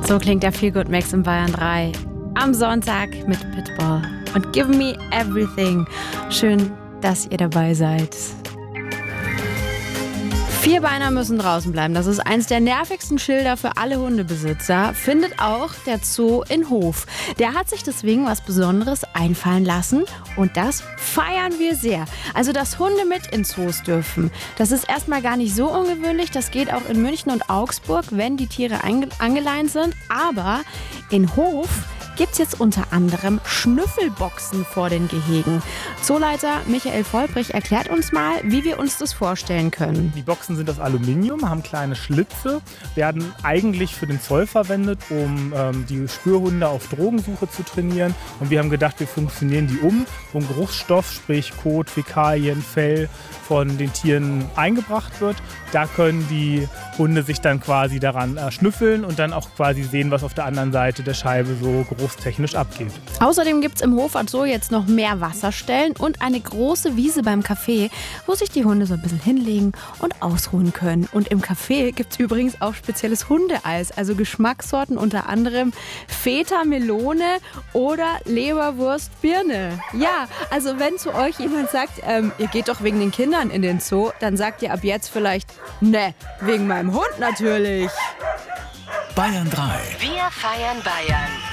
So klingt der Feel Good Mix in Bayern 3 am Sonntag mit Pitbull und Give Me Everything. Schön, dass ihr dabei seid. Vierbeiner müssen draußen bleiben. Das ist eins der nervigsten Schilder für alle Hundebesitzer. Findet auch der Zoo in Hof. Der hat sich deswegen was Besonderes einfallen lassen und das feiern wir sehr. Also, dass Hunde mit in Zoos dürfen. Das ist erstmal gar nicht so ungewöhnlich. Das geht auch in München und Augsburg, wenn die Tiere angeleint sind. Aber in Hof gibt es jetzt unter anderem Schnüffelboxen vor den Gehegen. Zooleiter Michael Vollbrich erklärt uns mal, wie wir uns das vorstellen können. Die Boxen sind aus Aluminium, haben kleine Schlitze, werden eigentlich für den Zoll verwendet, um die Spürhunde auf Drogensuche zu trainieren. Und wir haben gedacht, wir funktionieren die wo Geruchsstoff, sprich Kot, Fäkalien, Fell von den Tieren eingebracht wird. Da können die Hunde sich dann quasi daran schnüffeln und dann auch quasi sehen, was auf der anderen Seite der Scheibe so geruchstechnisch abgeht. Außerdem gibt es im Hof Zoo jetzt noch mehr Wasserstellen und eine große Wiese beim Café, wo sich die Hunde so ein bisschen hinlegen und ausruhen können. Und im Café gibt es übrigens auch spezielles Hundeeis, also Geschmackssorten unter anderem Feta Melone oder Leberwurst Birne. Ja, also wenn zu euch jemand sagt, ihr geht doch wegen den Kindern in den Zoo, dann sagt ihr ab jetzt vielleicht, ne, wegen meinem Hund natürlich. Bayern 3. Wir feiern Bayern.